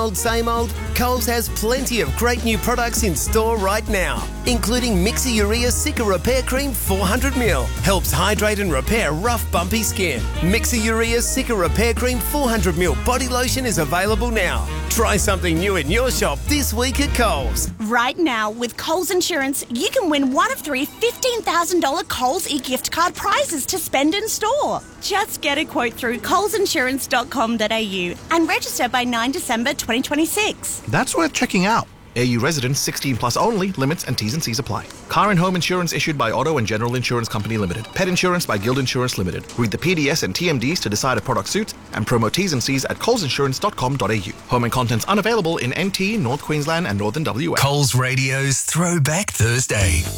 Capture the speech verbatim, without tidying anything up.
old, same old? Coles has plenty of great new products in store right now, including Mixi-Urea Sika Repair Cream four hundred milliliters. Helps hydrate and repair rough, bumpy skin. Mixi-Urea Sika Repair Cream four hundred milliliters body lotion is available now. Try something new in your shop this week at Coles. Right now, with Coles Insurance, you can win one of three fifteen thousand dollars Coles e-gift card prizes to spend in store. Just get a quote through coles insurance dot com dot a u and register by nine December twenty twenty-six. That's worth checking out. A U residents sixteen plus only. Limits and T's and C's apply. Car and home insurance issued by Auto and General Insurance Company Limited. Pet insurance by Guild Insurance Limited. Read the P D S and T M Ds to decide a product suits and promo T's and C's at coles insurance dot com dot a u. Home and contents unavailable in N T, North Queensland and Northern W A. Coles Radio's Throwback Thursday.